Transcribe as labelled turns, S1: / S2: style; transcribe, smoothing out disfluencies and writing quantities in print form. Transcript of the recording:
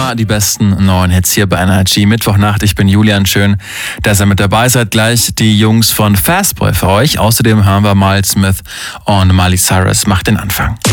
S1: immer die besten neuen Hits hier bei NRG Mittwochnacht. Ich bin Julian, schön, dass ihr mit dabei seid. Gleich die Jungs von Fastboy für euch. Außerdem hören wir Miles Smith und Miley Cyrus. Macht den Anfang.